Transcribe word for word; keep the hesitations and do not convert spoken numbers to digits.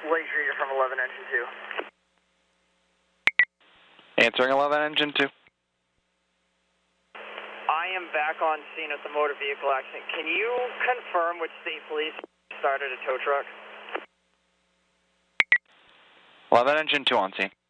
Lake Reader from eleven Engine two. Answering eleven Engine two. I am back on scene at the motor vehicle accident. Can you confirm which state police started a tow truck? eleven Engine two on scene.